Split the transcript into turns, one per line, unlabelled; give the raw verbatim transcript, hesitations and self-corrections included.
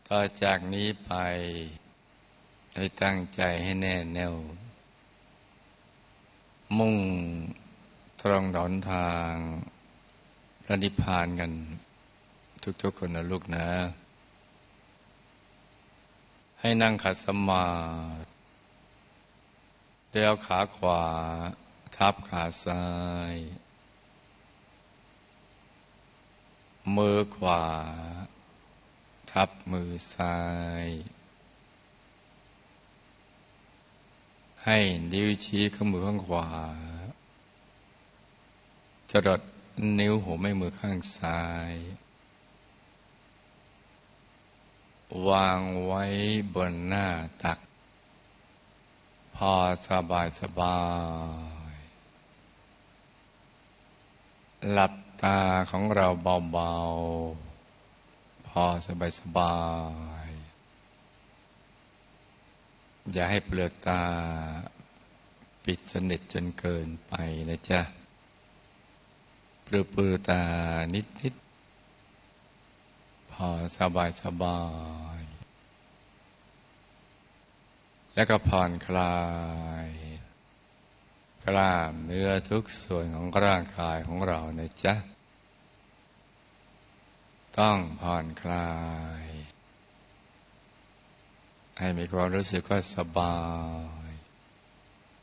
ต่อจากนี้ไปให้ตั้งใจให้แน่แน่วมุ่งตรงหนทางพระนิพพานกันทุกๆคนนะลูกนะให้นั่งขัดสมาธิโดยเอาขาขวาทับขาซ้ายมือขวาทับมือซ้ายให้นิ้วชี้ข้างมือข้างขวาจรดนิ้วหัวแม่มือข้างซ้ายวางไว้บนหน้าตักพอสบายสบายหลับตาของเราเบาๆพอสบายสบายอย่าให้เปลือกตาปิดสนิทจนเกินไปนะจ๊ะปลือปลือตานิดนิดพอสบายสบายแล้วก็ผ่อนคลายกล้ามเนื้อทุกส่วนของร่างกายของเรานะจ๊ะต้องผ่อนคลายให้มีความรู้สึกว่าสบาย